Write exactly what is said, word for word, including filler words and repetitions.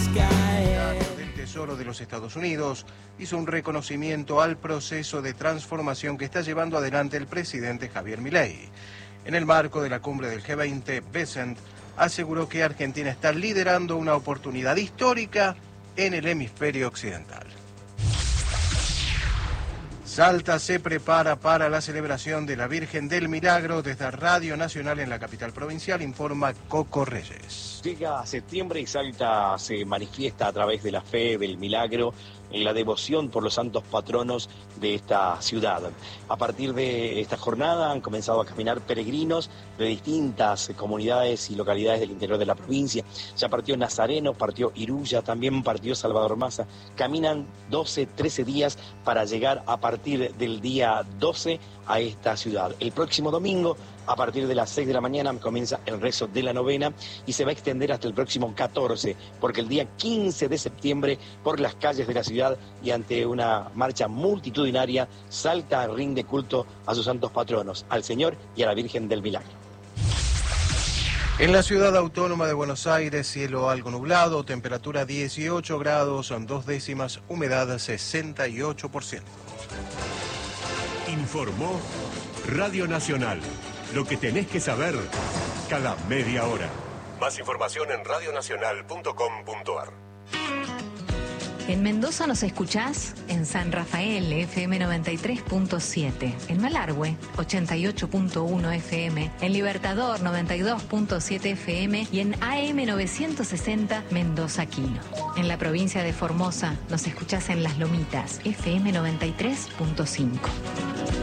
del Tesoro de los Estados Unidos hizo un reconocimiento al proceso de transformación que está llevando adelante el presidente Javier Milei. En el marco de la cumbre del G veinte, Bessent aseguró que Argentina está liderando una oportunidad histórica en el hemisferio occidental. Salta se prepara para la celebración de la Virgen del Milagro. Desde Radio Nacional en la capital provincial informa Coco Reyes. Llega septiembre y Salta se manifiesta a través de la fe, del milagro, en la devoción por los santos patronos de esta ciudad. A partir de esta jornada han comenzado a caminar peregrinos de distintas comunidades y localidades del interior de la provincia. Ya partió Nazareno, partió Iruya, también partió Salvador Maza. Caminan doce, trece días para llegar a partir del día doce a esta ciudad. El próximo domingo, a partir de las seis de la mañana, comienza el rezo de la novena y se va a extender hasta el próximo catorce, porque el día quince de septiembre, por las calles de la ciudad y ante una marcha multitudinaria, Salta rinde culto a sus santos patronos, al Señor y a la Virgen del Milagro. En la ciudad autónoma de Buenos Aires, cielo algo nublado, temperatura dieciocho grados, dos décimas, humedad sesenta y ocho por ciento. Informó Radio Nacional. Lo que tenés que saber cada media hora. Más información en radionacional punto com punto ar. En Mendoza nos escuchás en San Rafael, F M noventa y tres punto siete, en Malargüe, ochenta y ocho punto uno F M, en Libertador, noventa y dos punto siete F M y en A M novecientos sesenta Mendoza Quino. En la provincia de Formosa nos escuchás en Las Lomitas, F M noventa y tres punto cinco.